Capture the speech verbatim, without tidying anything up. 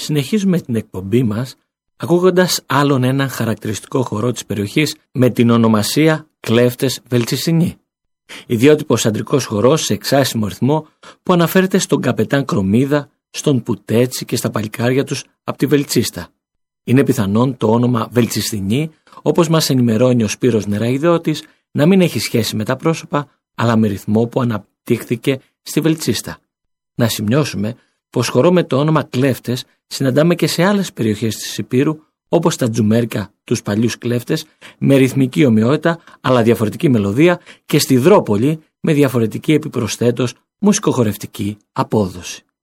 Συνεχίζουμε την εκπομπή μας ακούγοντας άλλον έναν χαρακτηριστικό χορό της περιοχής με την ονομασία Κλέφτες Βελτσισθηνοί. Ιδιότυπος αντρικός χορός σε εξάσιμο ρυθμό που αναφέρεται στον καπετάν Κρομίδα, στον Πουτέτσι και στα παλικάρια τους από τη Βελτσίστα. Είναι πιθανόν το όνομα Βελτσισθηνοί, όπως μας ενημερώνει ο Σπύρος Νεραϊδότης, να μην έχει σχέση με τα πρόσωπα, αλλά με ρυθμό που αναπτύχθηκε στη Βελτσίστα. Να σημειώσουμε πως χορό με το όνομα Κλέφτες συναντάμε και σε άλλες περιοχές της Ηπείρου, όπως τα Τζουμέρκα, τους παλιούς κλέφτες, με ρυθμική ομοιότητα αλλά διαφορετική μελωδία, και στη Δρόπολη με διαφορετική επιπροσθέτως μουσικοχορευτική απόδοση.